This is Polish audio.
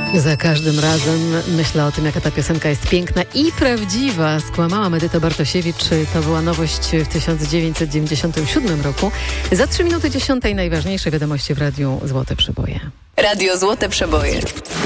Za każdym razem myślę o tym, jaka ta piosenka jest piękna i prawdziwa. Skłamałam Edytę Bartosiewicz. To była nowość w 1997 roku. Za 3 minuty 10 najważniejsze wiadomości w Radiu Złote Przeboje. Radio Złote Przeboje.